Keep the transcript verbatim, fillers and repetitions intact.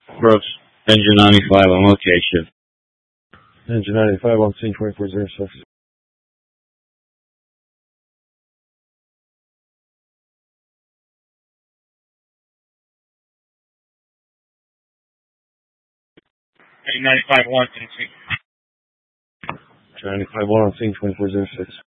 Brooks, Engine ninety-five on location. Engine ninety-five on scene twenty-four oh six. Engine ninety-five one, scene. ninety-five one on scene twenty-four oh six.